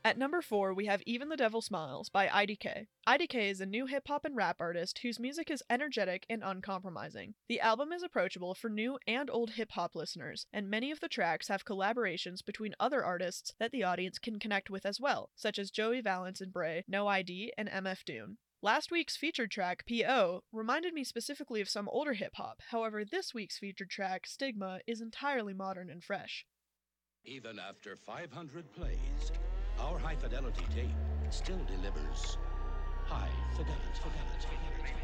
At number 4, we have Even the Devil Smiles by IDK. IDK is a new hip hop and rap artist whose music is energetic and uncompromising. The album is approachable for new and old hip hop listeners, and many of the tracks have collaborations between other artists that the audience can connect with as well, such as Joey Valence and Bray, No ID, and MF Doom. Last week's featured track, P.O., reminded me specifically of some older hip hop, however, this week's featured track, Stigma, is entirely modern and fresh. Even after 500 plays, our high-fidelity tape still delivers high fidelity.